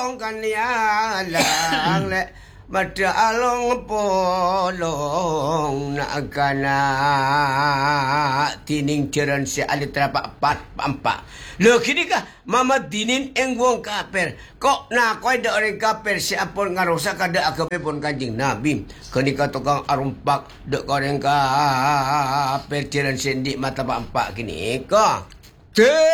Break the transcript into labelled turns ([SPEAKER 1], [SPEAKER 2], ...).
[SPEAKER 1] polong kanialang le madalong polong nakana tining tiran si alitra pak pampa lo kini ka mama dinin eng wong kaper kok na koy da orang kaper si apon ngarosa kada akape pon kanjing nabi kini ka tukang arumpak de koreng kaper tiran sendi mata pampa kini ka